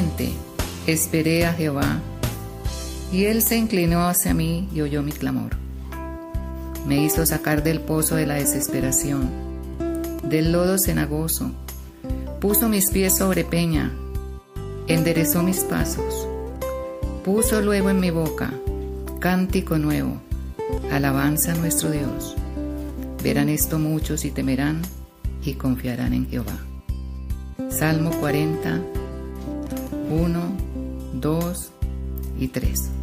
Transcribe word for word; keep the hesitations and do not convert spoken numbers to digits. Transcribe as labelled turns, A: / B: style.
A: Ciertamente esperé a Jehová, y él se inclinó hacia mí y oyó mi clamor. Me hizo sacar del pozo de la desesperación, del lodo cenagoso. Puso mis pies sobre peña, enderezó mis pasos. Puso luego en mi boca cántico nuevo, alabanza a nuestro Dios. Verán esto muchos y temerán y confiarán en Jehová. Salmo cuarenta, uno, dos y tres.